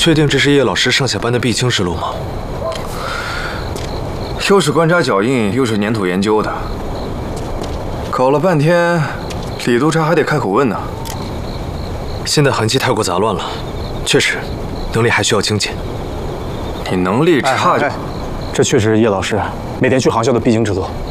确定这是叶老师上下班的必经之路吗？ 又是观察脚印，又是粘土研究的，搞了半天，李督察还得开口问呢。 现在痕迹太过杂乱了，确实，能力还需要精简。 你能力差就…… 这确实是叶老师每天去航校的必经之路。